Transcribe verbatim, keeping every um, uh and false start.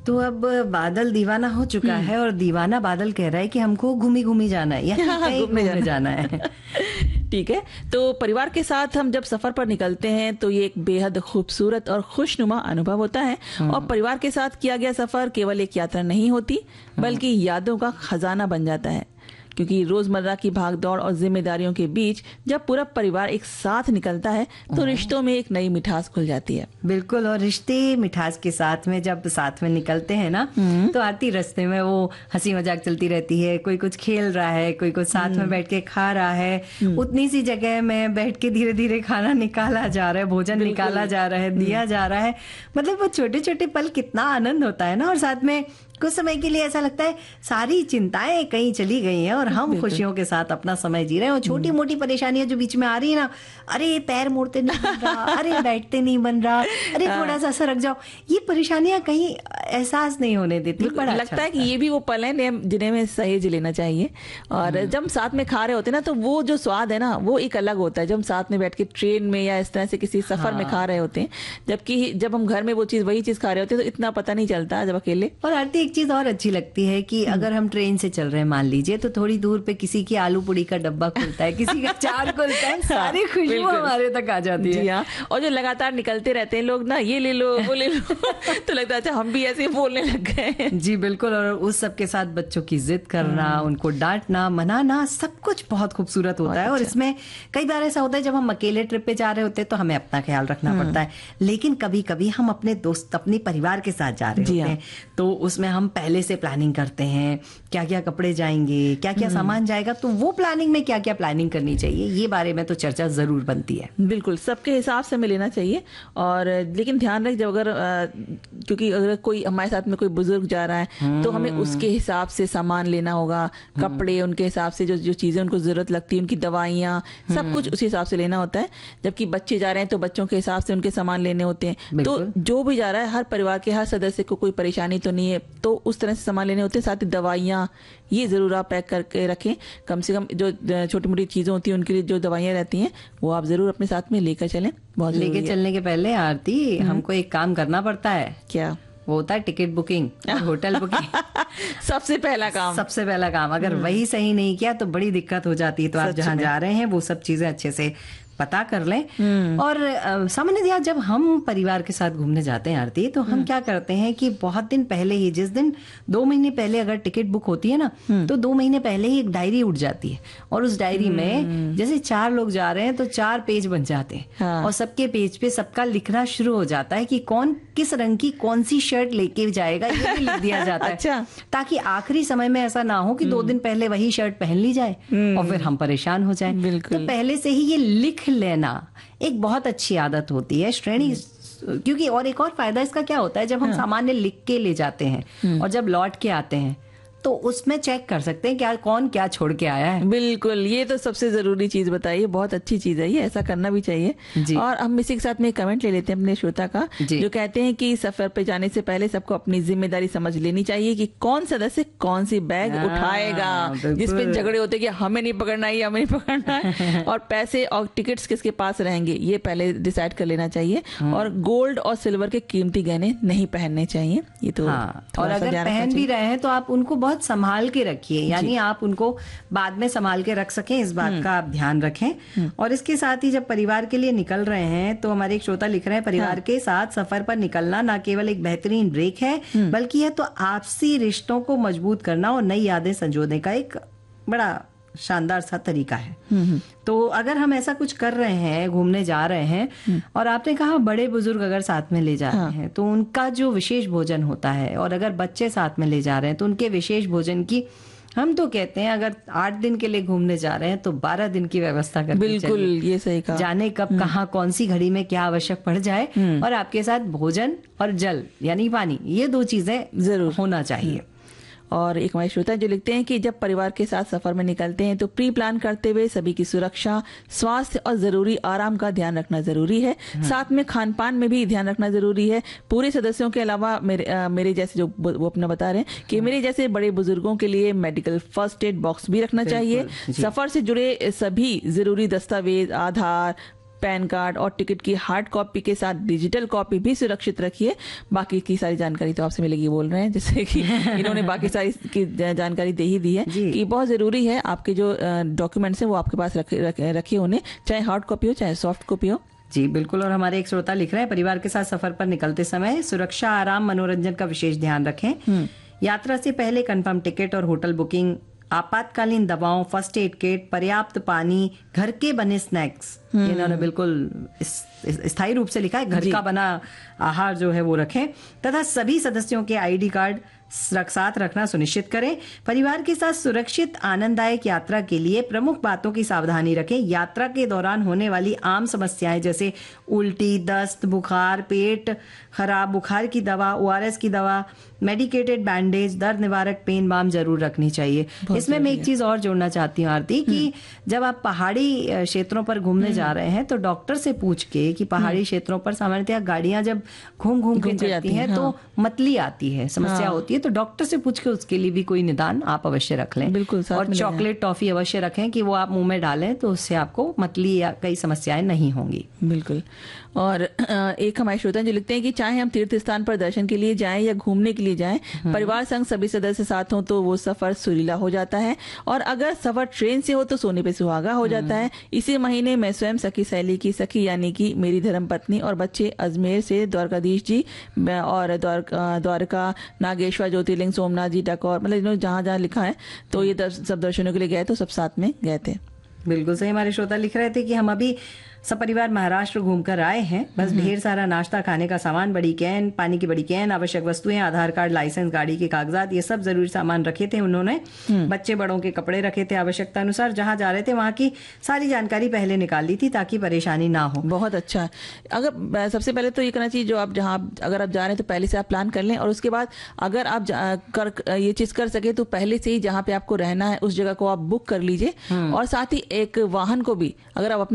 तो अब बादल दीवाना हो चुका है और दीवाना बादल कह रहा है कि हमको घूमी घूमी जाना है या कहीं घूमने जाना, जाना है। ठीक है, तो परिवार के साथ हम जब सफर पर निकलते हैं तो ये एक बेहद खूबसूरत और खुशनुमा अनुभव होता है। और परिवार के साथ किया गया सफर केवल एक यात्रा नहीं होती, बल्कि यादों का खजाना बन जाता है। क्योंकि रोजमर्रा की भागदौड़ और जिम्मेदारियों के बीच जब पूरा परिवार एक साथ निकलता है तो रिश्तों में एक नई मिठास खुल जाती है। बिल्कुल, और रिश्ते मिठास के साथ में जब साथ में निकलते हैं ना, तो आती रास्ते में वो हंसी मजाक चलती रहती है, कोई कुछ खेल रहा है, कोई कुछ साथ में बैठ के खा रहा है, उतनी सी जगह में बैठ के धीरे धीरे खाना निकाला जा रहा है, भोजन निकाला जा रहा है, दिया जा रहा है। मतलब वो छोटे छोटे पल कितना आनंद होता है ना। और साथ में कुछ समय के लिए ऐसा लगता है सारी चिंताएं कहीं चली गई हैं और हम खुशियों के साथ अपना समय जी रहे हैं। और छोटी मोटी परेशानियां जो बीच में आ रही है ना, अरे पैर मोड़ते नहीं बन रहा, अरे बैठते नहीं बन रहा, अरे थोड़ा सा सरक जाओ, ये परेशानियां कहीं एहसास नहीं होने देती। बड़ा लगता है कि ये भी वो पल है जिन्हें में सहेज लेना चाहिए। और जब साथ में खा रहे होते हैं ना, तो वो जो स्वाद है ना वो एक अलग होता है जब हम साथ में बैठ के ट्रेन में या इस तरह से किसी सफर में खा रहे होते हैं। जबकि जब हम घर में वो चीज वही चीज खा रहे होते हैं तो इतना पता नहीं चलता जब अकेले। और आरती, एक चीज और अच्छी लगती है कि अगर हम ट्रेन से चल रहे हैं मान लीजिए, तो थोड़ी दूर पे किसी की आलू पूड़ी का डब्बा खुलता है, किसी का चार खुलता है, सारी खुशबू हमारे तक आ जाती है। हाँ, और जो लगातार निकलते रहते हैं लोग ना, ये ले लो वो ले लो तो लगता है अच्छा हम भी ऐसे बोलने लग गए। जी बिल्कुल। और उस सब के साथ बच्चों की जिद करना, उनको डांटना, मनाना, सब कुछ बहुत खूबसूरत होता है। और इसमें कई बार ऐसा होता है जब हम अकेले ट्रिप पे जा रहे होते हैं तो हमें अपना ख्याल रखना पड़ता है, लेकिन कभी कभी हम अपने दोस्त, अपने परिवार के साथ जा रहे होते हैं तो उसमें हम पहले से प्लानिंग करते हैं, क्या क्या कपड़े जाएंगे, क्या क्या सामान जाएगा, तो वो प्लानिंग में क्या क्या प्लानिंग करनी चाहिए, ये बारे में तो चर्चा जरूर बनती है। बिल्कुल, सबके हिसाब से हमें लेना चाहिए। और लेकिन ध्यान रख, जब अगर क्योंकि अगर कोई हमारे साथ में कोई बुजुर्ग जा रहा है तो हमें उसके हिसाब से सामान लेना होगा, कपड़े उनके हिसाब से, जो जो चीजें उनको जरूरत लगती है, उनकी दवाइयाँ, सब कुछ उसी हिसाब से लेना होता है। जबकि बच्चे जा रहे हैं तो बच्चों के हिसाब से उनके सामान लेने होते हैं। तो जो भी जा रहा है, हर परिवार के हर सदस्य को कोई परेशानी तो नहीं है, तो उस तरह से सामान लेने होते हैं। साथ ही दवाइयाँ, ये जरूर आप पैक करके रखें। कम से कम जो छोटी मोटी चीजें होती हैं उनके लिए जो दवाइयाँ रहती हैं वो आप जरूर अपने साथ में लेकर चलें। बहुत लेके चलने के पहले आरती, हमको एक काम करना पड़ता है। क्या? वो होता है टिकट बुकिंग, होटल बुकिंग। सबसे पहला काम सबसे पहला काम अगर वही सही नहीं किया तो बड़ी दिक्कत हो जाती है। तो आप जहाँ जा रहे हैं वो सब चीजें अच्छे से पता कर लें। और सामान्यतः जब हम परिवार के साथ घूमने जाते हैं आरती, तो हम क्या करते हैं कि बहुत दिन पहले ही, जिस दिन दो महीने पहले अगर टिकट बुक होती है ना, तो दो महीने पहले ही एक डायरी उठ जाती है। और उस डायरी में जैसे चार लोग जा रहे हैं तो चार पेज बन जाते हैं। हाँ। और सबके पेज पे सबका लिखना शुरू हो जाता है कि कौन किस रंग की कौन सी शर्ट लेके जाएगा, ये भी लिख दिया जाता है। अच्छा। ताकि आखिरी समय में ऐसा ना हो कि दो दिन पहले वही शर्ट पहन ली जाए और फिर हम परेशान हो जाए। तो पहले से ही ये लिख लेना एक बहुत अच्छी आदत होती है श्रेणी। क्योंकि और एक और फायदा इसका क्या होता है, जब हम सामान्य लिख के ले जाते हैं और जब लौट के आते हैं तो उसमें चेक कर सकते हैं क्या कौन क्या छोड़ के आया है। बिल्कुल, ये तो सबसे जरूरी चीज बताइए, बहुत अच्छी चीज है ये, ऐसा करना भी चाहिए। और हम इसी के साथ में कमेंट ले लेते हैं अपने श्रोता का, जो कहते हैं कि सफर पे जाने से पहले सबको अपनी जिम्मेदारी समझ लेनी चाहिए कि कौन सदस्य कौन सी बैग उठाएगा, जिसपे झगड़े होते कि हमें नहीं पकड़ना है, हमें नहीं पकड़ना है, और पैसे और टिकट्स किसके पास रहेंगे ये पहले डिसाइड कर लेना चाहिए। और गोल्ड और सिल्वर के कीमती गहने नहीं पहनने चाहिए, ये तो। और अगर पहन भी रहे हैं तो आप उनको बहुत संभाल के रखिए, यानी आप उनको बाद में संभाल के रख सकें, इस बात का आप ध्यान रखें। और इसके साथ ही जब परिवार के लिए निकल रहे हैं तो हमारे एक श्रोता लिख रहे हैं, परिवार हाँ। के साथ सफर पर निकलना न केवल एक बेहतरीन ब्रेक है, बल्कि यह तो आपसी रिश्तों को मजबूत करना और नई यादें संजोने का एक बड़ा शानदार सा तरीका है। तो अगर हम ऐसा कुछ कर रहे हैं, घूमने जा रहे हैं, और आपने कहा बड़े बुजुर्ग अगर साथ में ले जा रहे हैं तो उनका जो विशेष भोजन होता है, और अगर बच्चे साथ में ले जा रहे हैं तो उनके विशेष भोजन की, हम तो कहते हैं अगर आठ दिन के लिए घूमने जा रहे हैं तो बारह दिन की व्यवस्था करनी चाहिए। बिल्कुल, ये सही कहा। जाने कब कहाँ कौन सी घड़ी में क्या आवश्यक पड़ जाए, और आपके साथ भोजन और जल यानी पानी, ये दो चीजें जरूर होना चाहिए। और एक हमारे श्रोता जो लिखते हैं कि जब परिवार के साथ सफर में निकलते हैं तो प्री प्लान करते हुए सभी की सुरक्षा, स्वास्थ्य और जरूरी आराम का ध्यान रखना जरूरी है। साथ में खान पान में भी ध्यान रखना जरूरी है। पूरे सदस्यों के अलावा मेरे आ, मेरे जैसे जो वो अपना बता रहे हैं कि मेरे जैसे बड़े बुजुर्गों के लिए मेडिकल फर्स्ट एड बॉक्स भी रखना चाहिए। सफर से जुड़े सभी जरूरी दस्तावेज, आधार, पैन कार्ड और टिकट की हार्ड कॉपी के साथ डिजिटल कॉपी भी सुरक्षित रखिए। बाकी की सारी जानकारी तो आपसे मिलेगी बोल रहे हैं, जैसे कि इन्होंने बाकी सारी की जानकारी दे ही दी है कि बहुत जरूरी है आपके जो डॉक्यूमेंट्स हैं वो आपके पास रखे रखे, रखे होने, चाहे हार्ड कॉपी हो चाहे सॉफ्ट कॉपी हो। जी बिल्कुल। और हमारे एक श्रोता लिख रहे हैं, परिवार के साथ सफर पर निकलते समय सुरक्षा, आराम, मनोरंजन का विशेष ध्यान रखें। यात्रा से पहले कंफर्म टिकट और होटल बुकिंग, आपातकालीन दवाओं, फर्स्ट एड किट, पर्याप्त पानी, घर के बने स्नैक्स, इन्होंने बिल्कुल स्थायी रूप से लिखा है, घर का बना आहार जो है वो रखें, तथा सभी सदस्यों के आईडी कार्ड साथ रखना सुनिश्चित करें। परिवार के साथ सुरक्षित आनंददायक यात्रा के लिए प्रमुख बातों की सावधानी रखें। यात्रा के दौरान होने वाली आम समस्याएं जैसे उल्टी, दस्त, बुखार, पेट खराब, बुखार की दवा, ओआरएस की दवा, मेडिकेटेड बैंडेज, दर्द निवारक पेन बाम जरूर रखनी चाहिए। इसमें मैं एक चीज और जोड़ना चाहती हूँ आरती, कि जब आप पहाड़ी क्षेत्रों पर घूमने जा रहे हैं तो डॉक्टर से पूछ के कि पहाड़ी क्षेत्रों पर सामान्यतः गाड़ियां जब घूम घूम के चलती हैं तो मतली आती है, समस्या होती है, तो डॉक्टर से पूछ के उसके लिए भी कोई निदान आप अवश्य रख लें। बिल्कुल। और चॉकलेट टॉफी अवश्य रखें कि वो आप मुंह में डालें तो उससे आपको मतली या कई समस्याएं नहीं होंगी। बिल्कुल। और एक हमारे श्रोता जो लिखते हैं कि चाहे हम तीर्थ स्थान पर दर्शन के लिए जाएं या घूमने के लिए जाएं, परिवार संग सभी सदस्य साथ हों तो वो सफर सुरीला हो जाता है, और अगर सफर ट्रेन से हो तो सोने पे सुहागा हो जाता है। इसी महीने मैं स्वयं सखी सहेली की सखी यानी कि मेरी धर्मपत्नी और बच्चे अजमेर से द्वारकाधीश जी और द्वारका, नागेश्वर, ज्योतिर्लिंग, सोमनाथ जी, टकोर, मतलब इन्होंने जहां जहां लिखा है तो ये दर, सब दर्शनों के लिए गए, तो सब साथ में गए थे। बिल्कुल सही। हमारे श्रोता लिख रहे थे कि हम अभी सपरिवार महाराष्ट्र घूमकर आए हैं, बस ढेर सारा नाश्ता, खाने का सामान, बड़ी कैन, पानी की बड़ी कैन, आवश्यक वस्तुएं, आधार कार्ड, लाइसेंस, गाड़ी के कागजात, ये सब जरूरी सामान रखे थे उन्होंने। बच्चे बड़ों के कपड़े रखे थे आवश्यकता अनुसार। जहां जा रहे थे वहां की सारी जानकारी पहले निकाल ली थी ताकि परेशानी ना हो। बहुत अच्छा। अगर सबसे पहले तो ये करना चाहिए, जो आप जहां अगर आप जा रहे हैं तो पहले से आप प्लान कर लें, और उसके बाद अगर आप कर ये चीज कर सके तो पहले से ही जहां पे आपको रहना है उस जगह को आप बुक कर लीजिए, और साथ ही एक वाहन को भी अगर आप